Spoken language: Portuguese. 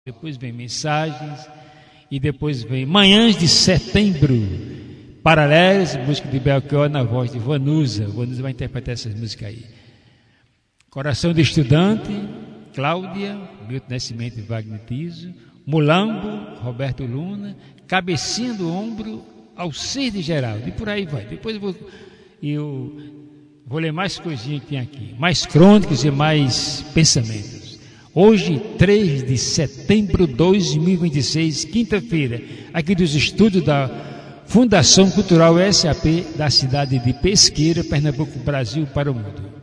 Depois vem Mensagens, e depois vem Manhãs de Setembro, Paralelos, música de Belchior na voz de Vanusa. Vanusa vai interpretar essas músicas aí. Coração de Estudante, Cláudia, Milton Nascimento e Wagner Tiso. Mulambo, Roberto Luna. Cabecinha do Ombro, Alcir de Geraldo, e por aí vai. Depois eu vou ler mais coisinhas que tem aqui, mais crônicas e mais pensamentos. Hoje, 3 de setembro de 2026, quinta-feira, aqui dos estúdios da Fundação Cultural SAP da cidade de Pesqueira, Pernambuco, Brasil, para o mundo.